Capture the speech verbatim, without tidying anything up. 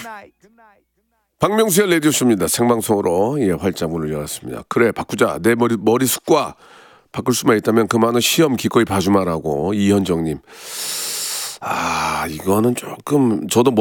박명수의 라디오쇼입니다. 생방송으로 예, 활짝 문을 열었습니다. 그래 바꾸자. 내 머리 머리 숱과 바꿀 수만 있다면 그 많은 시험 기꺼이 봐주마라고 이현정님. 아 이거는 조금 저도